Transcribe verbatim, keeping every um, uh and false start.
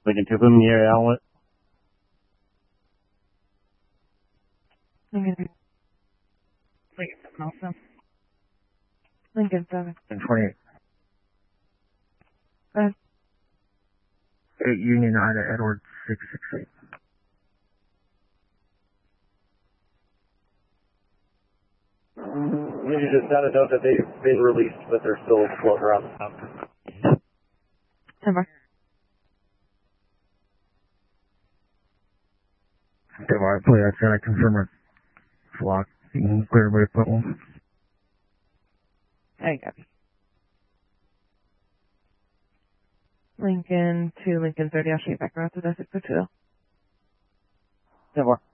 Lincoln two, boom, near outlet. Lincoln. Lincoln seven also. Lincoln seven. And twenty-eight. Go ahead. eight Union Ida Edward six six eight. You just got to note that they've been released, but they're still floating around the top. Timber. Devar, play outside, I confirm a flock. You can clear everybody put one. I got it. Lincoln two, Lincoln thirty, I'll shoot back around to the six oh two. Devar.